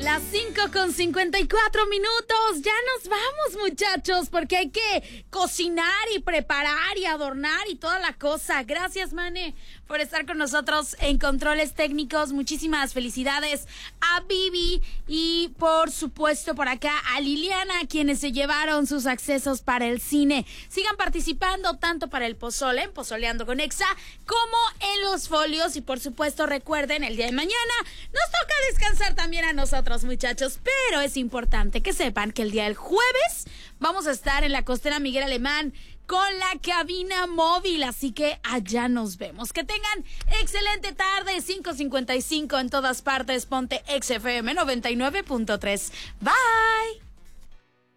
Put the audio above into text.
Las 5:54. Ya nos vamos, muchachos, porque hay que cocinar y preparar y adornar y toda la cosa. Gracias, Mane, por estar con nosotros en Controles Técnicos. Muchísimas felicidades a Vivi y, por supuesto, por acá a Liliana, quienes se llevaron sus accesos para el cine. Sigan participando tanto para el pozole, en Pozoleando con Exa, como en los folios. Y, por supuesto, recuerden, el día de mañana nos toca descansar también a nosotros, muchachos. Pero es importante que sepan que el día del jueves vamos a estar en la Costera Miguel Alemán con la cabina móvil, así que allá nos vemos. Que tengan excelente tarde. 5:55 en todas partes. Ponte XFM 99.3. Bye.